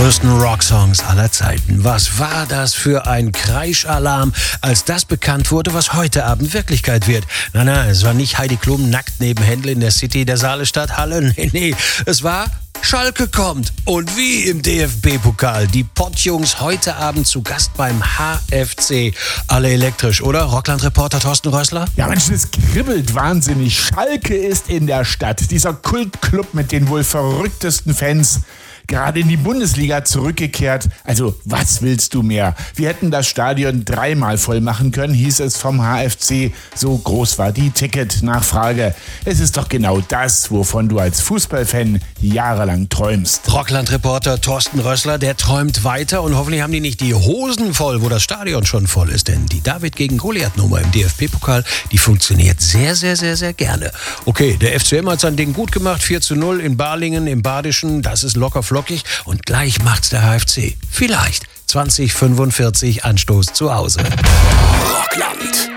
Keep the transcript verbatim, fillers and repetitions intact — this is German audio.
größten Rocksongs aller Zeiten. Was war das für ein Kreischalarm, als das bekannt wurde, was heute Abend Wirklichkeit wird? Nein, nein, es war nicht Heidi Klum nackt neben Händel in der City der Saalestadt Halle. Nee, nee, es war Schalke kommt. Und wie im D F B-Pokal. Die Pottjungs heute Abend zu Gast beim H F C. Alle elektrisch, oder? Rockland-Reporter Thorsten Rössler? Ja, Mensch, es kribbelt wahnsinnig. Schalke ist in der Stadt. Dieser Kultclub mit den wohl verrücktesten Fans. Gerade in die Bundesliga zurückgekehrt. Also, was willst du mehr? Wir hätten das Stadion dreimal voll machen können, hieß es vom H F C. So groß war die Ticketnachfrage. Es ist doch genau das, wovon du als Fußballfan jahrelang träumst. Rockland-Reporter Thorsten Rössler, der träumt weiter und hoffentlich haben die nicht die Hosen voll, wo das Stadion schon voll ist. Denn die David gegen Goliath-Nummer im D F B-Pokal, die funktioniert sehr, sehr, sehr, sehr gerne. Okay, der F C M hat sein Ding gut gemacht. vier zu null in Balingen im Badischen. Das ist locker flockig. Und gleich macht's der H F C. Vielleicht zwanzig fünfundvierzig Anstoß zu Hause. Rockland.